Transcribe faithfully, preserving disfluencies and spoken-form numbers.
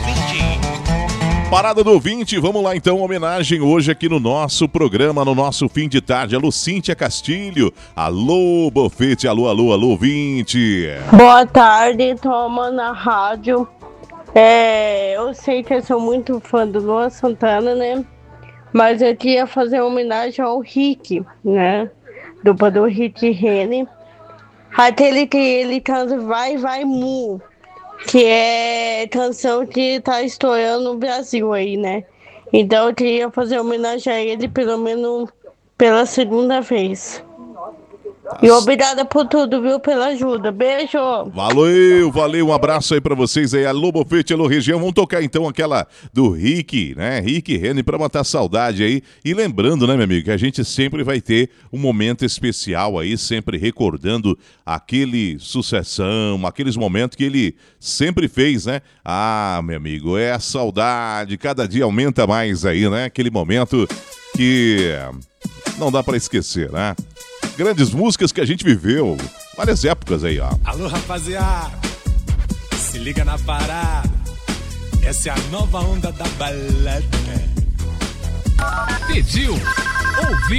Parada do ouvinte, vamos lá então, homenagem hoje aqui no nosso programa, no nosso fim de tarde. Alô, Cíntia Castilho, alô, Bofete, alô, alô, alô, ouvinte. Boa tarde, toma na rádio. É, eu sei que eu sou muito fã do Luan Santana, né? Mas eu queria fazer uma homenagem ao Rick, né? Dupla do Rick Rene. Aquele que ele canta Vai, Vai, Mu. Que é canção que tá estourando no Brasil aí, né? Então eu queria fazer homenagem a ele pelo menos pela segunda vez. E obrigada por tudo, viu? Pela ajuda. Beijo! Valeu, valeu, um abraço aí pra vocês aí, alô, Bofete, alô, região. Vamos tocar então aquela do Rick, né? Rick Rene, pra matar saudade aí. E lembrando, né, meu amigo, que a gente sempre vai ter um momento especial aí, sempre recordando aquele sucessão, aqueles momentos que ele sempre fez, né? Ah, meu amigo, é a saudade, cada dia aumenta mais aí, né? Aquele momento que não dá pra esquecer, né? Grandes músicas que a gente viveu, várias épocas aí, ó. Alô, rapaziada, se liga na parada, essa é a nova onda da balada. Pediu, ouviu.